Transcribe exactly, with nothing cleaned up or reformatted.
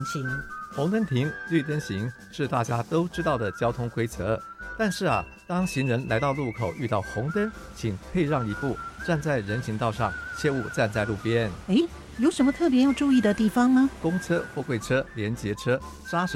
行。 红灯停，绿灯行是大家都知道的交通规则。但是啊，当行人来到路口遇到红灯，请退让一步，站在人行道上，切勿站在路边。 诶，有什么特别要注意的地方吗？ 公车、货柜车、联结车、砂石